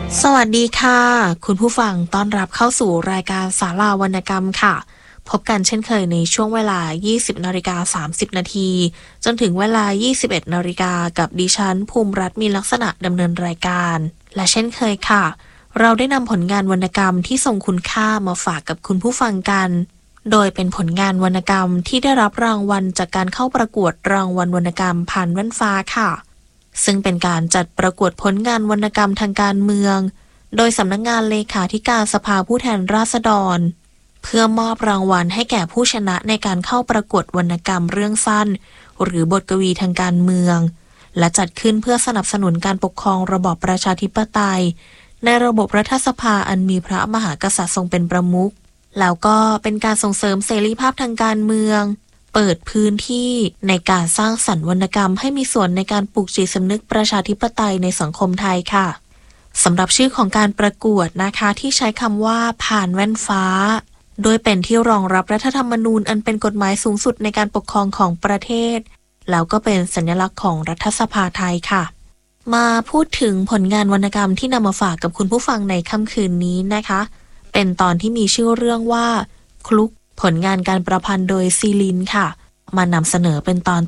สวัสดีค่ะคุณผู้ฟังต้อนรับเข้าสู่รายการศาลาวรรณกรรมค่ะพบกันเช่นเคยในช่วงเวลา 20:30 นาทีจนถึงเวลา 21 นาฬิกากับดิฉันภูมิรัตน์มีลักษณะดำเนินรายการและเช่นเคยค่ะเราได้นำผลงานวรรณกรรมที่ทรงคุณค่ามาฝากกับคุณผู้ฟังกันโดยเป็นผลงานวรรณกรรมที่ได้รับรางวัลจากการเข้าประกวดรางวัลวรรณกรรมผ่านแว่นฟ้าค่ะซึ่งเป็นการจัดประกวดผลงานวรรณกรรมทางการเมืองโดยสำนักงานเลขาธิการสภาผู้แทนราษฎรเพื่อมอบรางวัลให้แก่ผู้ชนะในการเข้าประกวดวรรณกรรมเรื่องสั้นหรือบทกวีทางการเมืองและจัดขึ้นเพื่อสนับสนุนการปกครองระบอบประชาธิปไตยในระบบรัฐสภาอันมีพระมหากษัตริย์ทรงเป็นประมุขแล้วก็เป็นการส่งเสริมเสรีภาพทางการเมืองเปิดพื้นที่ในการสร้างสรรค์วรรณกรรมให้มีส่วนในการปลูกจิตสำนึกประชาธิปไตยในสังคมไทยค่ะสำหรับชื่อของการประกวดนะคะที่ใช้คำว่าผ่านแว่นฟ้าโดยเป็นที่รองรับรัฐธรรมนูญอันเป็นกฎหมายสูงสุดในการปกครองของประเทศแล้วก็เป็นสัญลักษณ์ของรัฐสภาไทยค่ะมาพูดถึงผลงานวรรณกรรมที่นำมาฝากกับคุณผู้ฟังในค่ำคืนนี้นะคะเป็นตอนที่มีชื่อเรื่องว่าคลุกผลงานการประพันธ์โดยซีลินค่ะมานำเสนอเป็นตอน